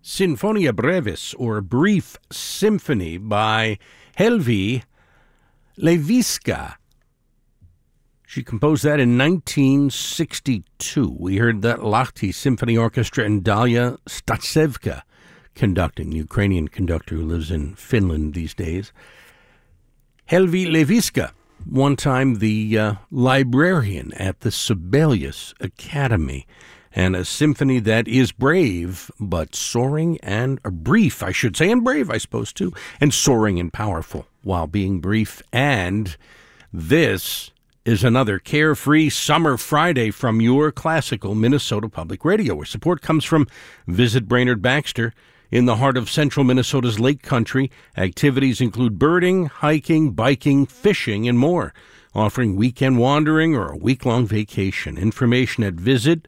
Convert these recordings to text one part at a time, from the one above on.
Sinfonia Brevis, or Brief Symphony, by Helvi Lewiska. She composed that in 1962. We heard that Lahti Symphony Orchestra and Dalia Statsevka conducting, Ukrainian conductor who lives in Finland these days. Helvi Lewiska, one time the librarian at the Sibelius Academy, and a symphony that is brave, but soaring and brief, I should say, and brave, I suppose, too, and soaring and powerful while being brief. And this is another Carefree Summer Friday from your classical Minnesota Public Radio, where support comes from Visit Brainerd Baxter in the heart of central Minnesota's Lake Country. Activities include birding, hiking, biking, fishing, and more, offering weekend wandering or a week-long vacation. Information at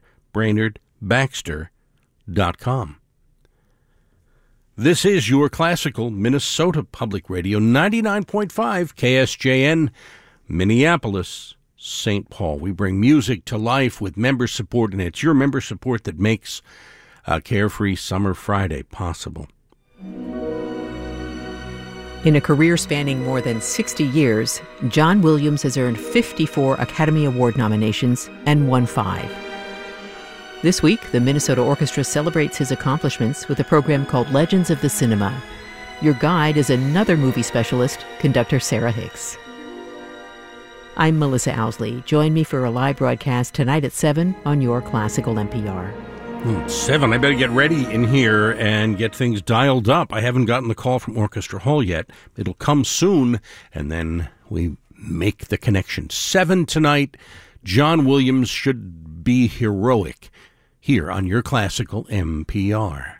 visitbrainerdbaxter.com. This is your classical Minnesota Public Radio, 99.5 KSJN, Minneapolis, St. Paul. We bring music to life with member support, and it's your member support that makes a Carefree Summer Friday possible. In a career spanning more than 60 years, John Williams has earned 54 Academy Award nominations and won 5. This week, the Minnesota Orchestra celebrates his accomplishments with a program called Legends of the Cinema. Your guide is another movie specialist, conductor Sarah Hicks. I'm Melissa Owsley. Join me for a live broadcast tonight at 7 on your classical NPR. 7. I better get ready in here and get things dialed up. I haven't gotten the call from Orchestra Hall yet. It'll come soon, and then we make the connection. 7 tonight. John Williams should be heroic here on your classical NPR.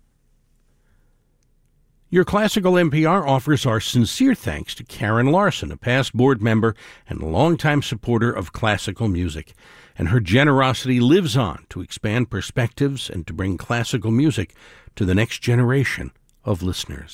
Your Classical NPR offers our sincere thanks to Karen Larson, a past board member and longtime supporter of classical music. And her generosity lives on to expand perspectives and to bring classical music to the next generation of listeners.